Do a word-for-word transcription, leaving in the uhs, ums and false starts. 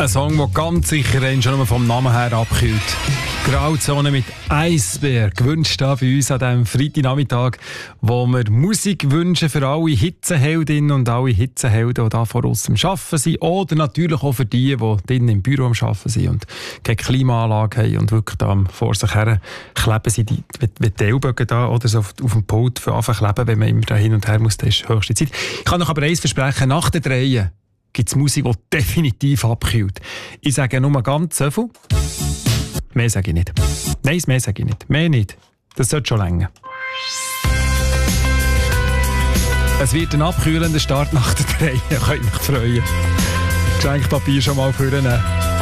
Ein Song, der ganz sicher einen schon nur vom Namen her abkühlt. Grauzone mit Eisberg. Gewünscht da bei uns an diesem Freitagnachmittag, wo wir Musik wünschen für alle Hitzeheldinnen und alle Hitzehelden, die da vor uns am Arbeiten sind. Oder natürlich auch für die, die drinnen im Büro am Arbeiten sind und keine Klimaanlage haben und wirklich da vor sich her kleben sind, die, wie die Ellbogen da oder so auf, auf dem Pult für anfangen kleben, wenn man immer da hin und her muss. Das ist höchste Zeit. Ich kann euch aber eins versprechen, nach den Dreien gibt es Musik, die definitiv abkühlt. Ich sage nur ganz so viel. Mehr sage ich nicht. Nein, mehr sage ich nicht. Mehr nicht. Das sollte schon länger. Es wird ein abkühlender Start nach den Dreien. Ihr könnt mich freuen. Geschenkpapier schon mal vornehmen.